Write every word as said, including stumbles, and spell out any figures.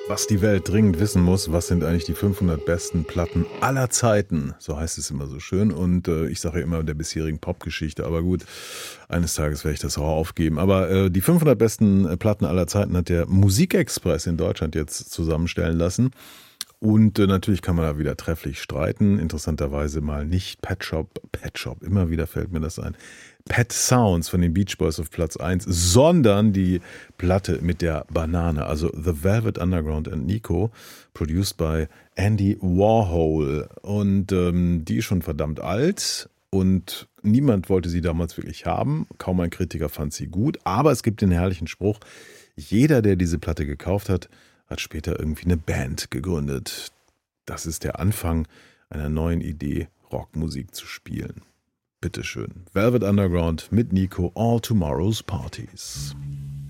Was die Welt dringend wissen muss, was sind eigentlich die fünfhundert besten Platten aller Zeiten? So heißt es immer so schön. Und äh, ich sage ja immer der bisherigen Popgeschichte. Aber gut, eines Tages werde ich das auch aufgeben. Aber äh, die fünfhundert besten äh, Platten aller Zeiten hat der Musikexpress in Deutschland jetzt zusammenstellen lassen. Und äh, natürlich kann man da wieder trefflich streiten. Interessanterweise mal nicht Pet Shop, Pet Shop, immer wieder fällt mir das ein. Pet Sounds von den Beach Boys auf Platz eins, sondern die Platte mit der Banane, also The Velvet Underground and Nico, produced by Andy Warhol. Und ähm, die ist schon verdammt alt und niemand wollte sie damals wirklich haben. Kaum ein Kritiker fand sie gut, aber es gibt den herrlichen Spruch, jeder, der diese Platte gekauft hat, hat später irgendwie eine Band gegründet. Das ist der Anfang einer neuen Idee, Rockmusik zu spielen. Bitteschön. Velvet Underground mit Nico, All Tomorrow's Parties.